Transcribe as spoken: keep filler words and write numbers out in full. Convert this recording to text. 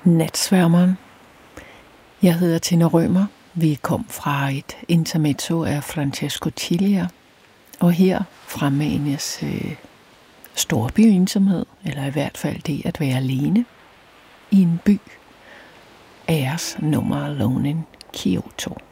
Natsværmeren. Jeg hedder Tina Rømer. Vi kom fra et intermezzo af Francesco Ciglia, og her fremmanes øh, storbyensomhed, eller i hvert fald det at være alene i en by. Æres nummer Alone in Kyoto.